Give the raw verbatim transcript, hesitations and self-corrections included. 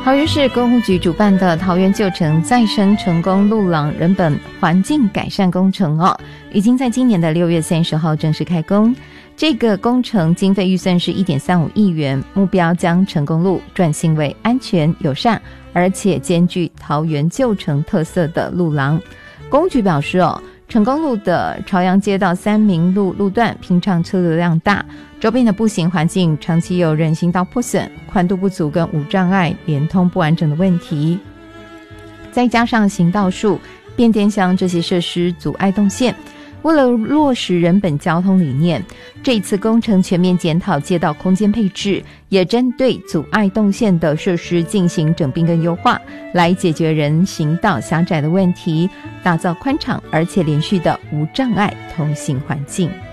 桃园市公路局主办的桃园旧城再生成功路廊人本环境改善工程哦，已经在今年的六月三十号正式开工。这个工程经费预算是 一点三五亿元，目标将成功路转型为安全友善而且兼具桃园旧城特色的路廊。公路局表示哦，成功路的朝阳街到三民路路段平常车流量大，周边的步行环境长期有人行道破损、宽度不足跟无障碍连通不完整的问题，再加上行道树、变电箱这些设施阻碍动线。为了落实人本交通理念，这一次工程全面检讨街道空间配置，也针对阻碍动线的设施进行整并跟优化，来解决人行道狭窄的问题，打造宽敞而且连续的无障碍通行环境。